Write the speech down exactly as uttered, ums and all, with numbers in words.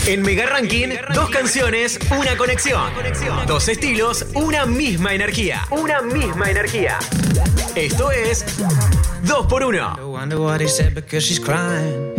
En Mega Ranking, dos canciones, una conexión. Dos estilos, una misma energía. Una misma energía. Esto es dos por uno. I wonder what he said because she's crying.